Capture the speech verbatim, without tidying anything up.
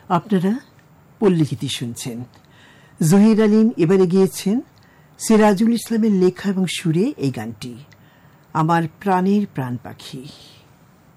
আপনারা পল্লীগীতি শুনছেন। জহির আলিম এবারে গিয়েছেন সিরাজুল ইসলামের লেখা এবং সুরে এই গানটি, আমার প্রাণের প্রাণ পাখি।